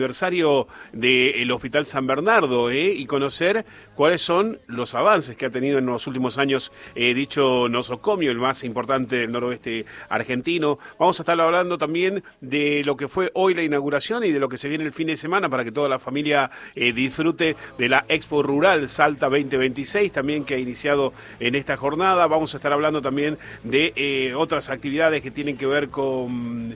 Aniversario del Hospital San Bernardo y conocer cuáles son los avances que ha tenido en los últimos años dicho nosocomio, el más importante del noroeste argentino. Vamos a estar hablando también de lo que fue hoy la inauguración y de lo que se viene el fin de semana para que toda la familia disfrute de la Expo Rural Salta 2026 también, que ha iniciado en esta jornada. Vamos a estar hablando también de otras actividades que tienen que ver con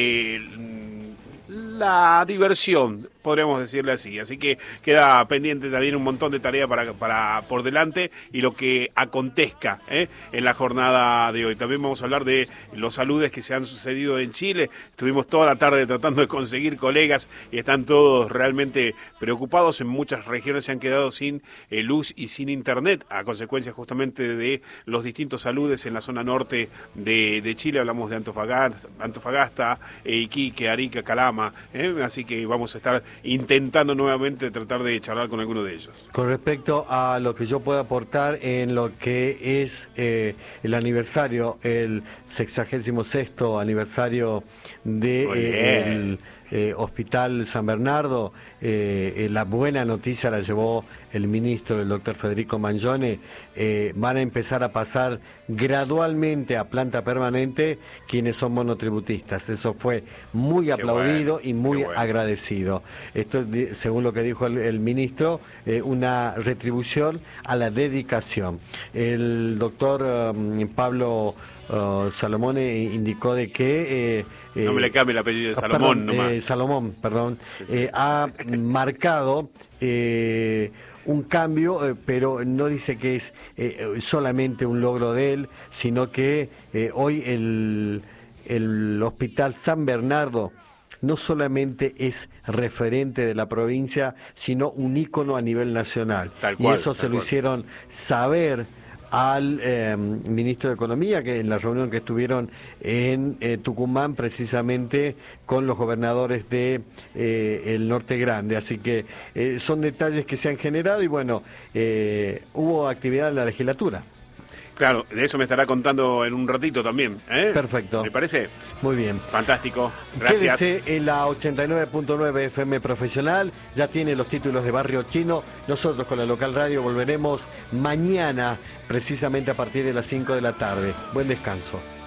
la diversión, podríamos decirle así. Así que queda pendiente también un montón de tareas para por delante y lo que acontezca en la jornada de hoy. También vamos a hablar de los saludes que se han sucedido en Chile. Estuvimos toda la tarde tratando de conseguir colegas y están todos realmente preocupados. En muchas regiones se han quedado sin luz y sin internet a consecuencia justamente de los distintos saludes en la zona norte de Chile. Hablamos de Antofagasta, Iquique, Arica, Calama. Así que vamos a estar intentando nuevamente tratar de charlar con alguno de ellos. Con respecto a lo que yo puedo aportar en lo que es el aniversario, el 66º aniversario del Hospital San Bernardo, la buena noticia la llevó el ministro, el doctor Federico Mangione. Van a empezar a pasar gradualmente a planta permanente quienes son monotributistas. Eso fue muy aplaudido y muy agradecido. Esto, según lo que dijo el ministro, una retribución a la dedicación. El doctor Pablo Salomone indicó de que no me le cambie el apellido de Salomón nomás. Salomón, perdón, ha marcado un cambio, pero no dice que es solamente un logro de él, sino que hoy el Hospital San Bernardo no solamente es referente de la provincia, sino un ícono a nivel nacional. Y eso se lo hicieron saber al ministro de Economía, que en la reunión que estuvieron en Tucumán, precisamente con los gobernadores de el Norte Grande. Así que son detalles que se han generado y bueno, hubo actividad en la legislatura. Claro, de eso me estará contando en un ratito también. Perfecto. ¿Me parece? Muy bien. Fantástico. Gracias. Quédese en la 89.9 FM Profesional. Ya tiene los títulos de Barrio Chino. Nosotros con la local radio volveremos mañana, precisamente a partir de las 5 de la tarde. Buen descanso.